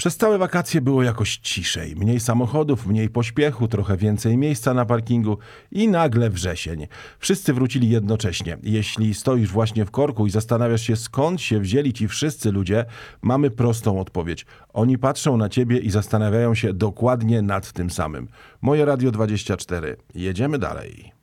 Przez całe wakacje było jakoś ciszej. Mniej samochodów, mniej pośpiechu, trochę więcej miejsca na parkingu i nagle wrzesień. Wszyscy wrócili jednocześnie. Jeśli stoisz właśnie w korku i zastanawiasz się, skąd się wzięli ci wszyscy ludzie, mamy prostą odpowiedź. Oni patrzą na ciebie i zastanawiają się dokładnie nad tym samym. Moje Radio 24. Jedziemy dalej.